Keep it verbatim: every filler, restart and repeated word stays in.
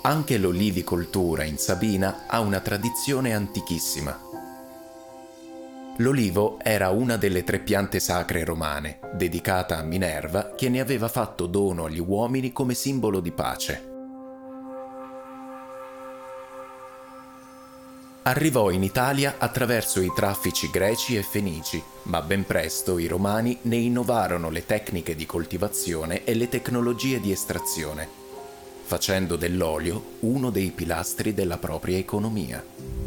Anche l'olivicoltura in Sabina ha una tradizione antichissima. L'olivo era una delle tre piante sacre romane, dedicata a Minerva, che ne aveva fatto dono agli uomini come simbolo di pace. Arrivò in Italia attraverso i traffici greci e fenici, ma ben presto i romani ne innovarono le tecniche di coltivazione e le tecnologie di estrazione, facendo dell'olio uno dei pilastri della propria economia.